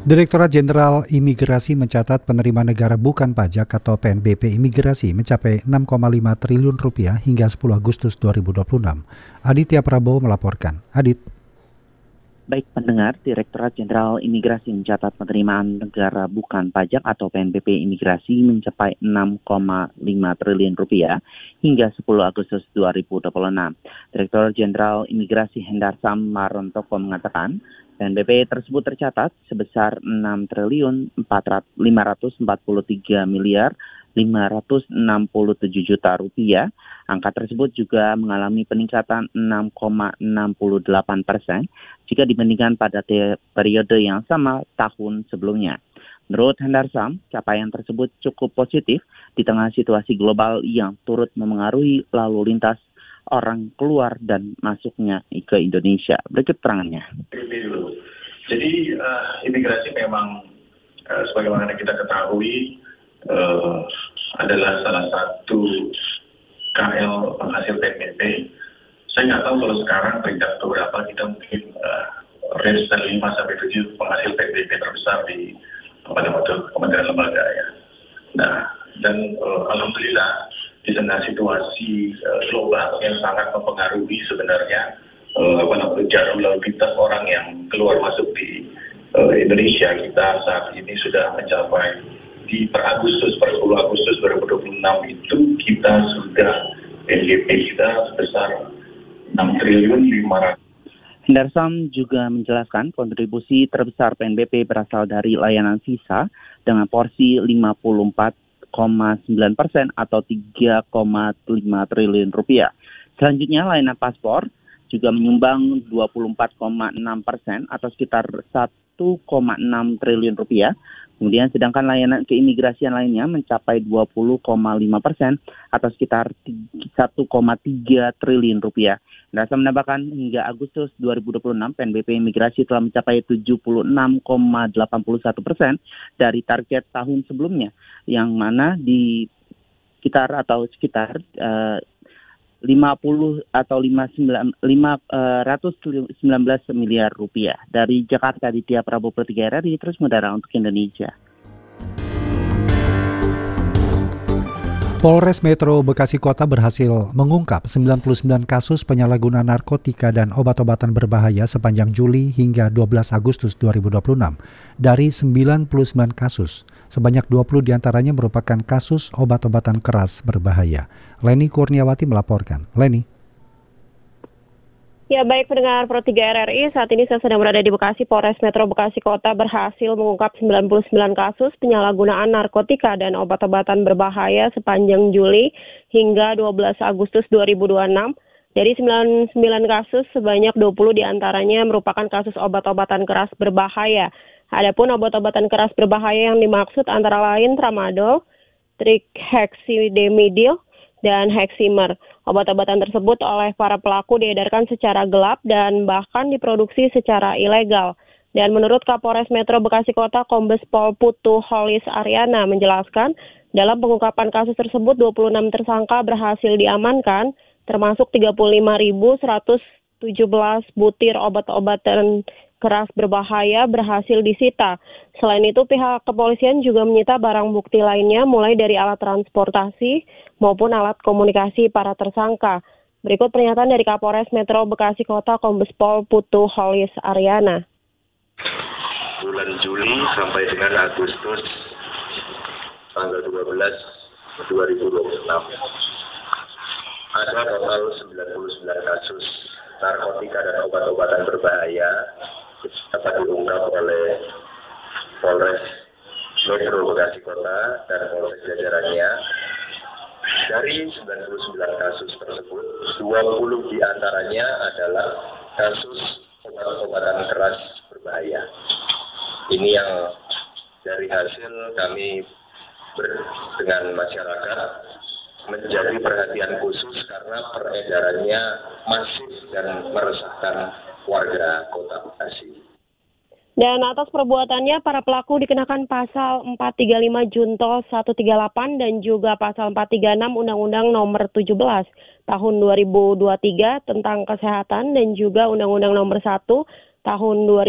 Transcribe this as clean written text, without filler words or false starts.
Direktorat Jenderal Imigrasi mencatat penerimaan negara bukan pajak atau PNBP Imigrasi mencapai 6,5 triliun rupiah hingga 10 Agustus 2026. Aditya Prabowo melaporkan. Adit. Baik pendengar, Direktorat Jenderal Imigrasi mencatat penerimaan negara bukan pajak atau PNBP Imigrasi mencapai 6,5 triliun rupiah hingga 10 Agustus 2026. Direktur Jenderal Imigrasi Hendarsam Marontoko mengatakan, PNBP tersebut tercatat sebesar 6 triliun 543 miliar 567 juta rupiah. Angka tersebut juga mengalami peningkatan 6,68% jika dibandingkan pada periode yang sama tahun sebelumnya. Menurut Hendarsam, capaian tersebut cukup positif di tengah situasi global yang turut memengaruhi lalu lintas orang keluar dan masuknya ke Indonesia. Berikut terangannya. Jadi imigrasi memang sebagaimana kita ketahui adalah salah satu KL penghasil PNBP. Saya nggak tahu kalau sekarang peringkat berapa, kita mungkin range dari 5-7 penghasil PNBP terbesar di kementerian lembaga ya. Nah, dan alhamdulillah di tengah situasi global yang sangat mempengaruhi sebenarnya jarum lalu lintas orang yang keluar masuk di Indonesia, kita saat ini sudah mencapai di per 10 Agustus 2026 itu kita sudah PNBP kita sebesar 6 triliun 500. Hendarsam juga menjelaskan kontribusi terbesar PNBP berasal dari layanan visa dengan porsi 54,9% atau 3,5 triliun rupiah. Selanjutnya layanan paspor juga menyumbang 24,6% atau sekitar 1,6 triliun rupiah. Kemudian sedangkan layanan keimigrasian lainnya mencapai 20,5% atau sekitar 1,3 triliun rupiah. Hendarsam menambahkan hingga Agustus 2026 PNBP Imigrasi telah mencapai 76,81% dari target tahun sebelumnya, yang mana di sekitar 50 atau 519 miliar rupiah. Dari Jakarta, Aditya Prabowo per 3 RRI, terus mengudara untuk Indonesia. Polres Metro Bekasi Kota berhasil mengungkap 99 kasus penyalahgunaan narkotika dan obat-obatan berbahaya sepanjang Juli hingga 12 Agustus 2026. Dari 99 kasus, sebanyak 20 diantaranya merupakan kasus obat-obatan keras berbahaya. Leni Kurniawati melaporkan. Leni. Ya, baik pendengar Pro 3 RRI, saat ini saya sedang berada di Bekasi. Polres Metro Bekasi Kota berhasil mengungkap 99 kasus penyalahgunaan narkotika dan obat-obatan berbahaya sepanjang Juli hingga 12 Agustus 2026. Dari 99 kasus, sebanyak 20 diantaranya merupakan kasus obat-obatan keras berbahaya. Adapun obat-obatan keras berbahaya yang dimaksud antara lain tramadol, trihexyphenidyl, dan heximer. Obat-obatan tersebut oleh para pelaku diedarkan secara gelap dan bahkan diproduksi secara ilegal. Dan menurut Kapolres Metro Bekasi Kota, Kombes Pol Putu Holis Aryana menjelaskan, dalam pengungkapan kasus tersebut 26 tersangka berhasil diamankan, termasuk 35.117 butir obat-obatan keras berbahaya berhasil disita. Selain itu, pihak kepolisian juga menyita barang bukti lainnya mulai dari alat transportasi maupun alat komunikasi para tersangka. Berikut pernyataan dari Kapolres Metro Bekasi Kota Kombes Pol Putu Holis Aryana. Bulan Juli sampai dengan Agustus tanggal 12 2026 ada total 99 kasus narkotika dan obat-obatan berbahaya dapat diungkap oleh Polres Metro Bekasi Kota dan Polres jajarannya. Dari 99 kasus tersebut, 20 diantaranya adalah kasus obat-obatan keras berbahaya. Ini yang dari hasil kami dengan masyarakat menjadi perhatian khusus karena peredarannya masif dan meresahkan warga Kota Bekasi. Dan atas perbuatannya, para pelaku dikenakan pasal 435 Junto 138 dan juga pasal 436 Undang-Undang Nomor 17 Tahun 2023 tentang Kesehatan dan juga Undang-Undang Nomor 1 Tahun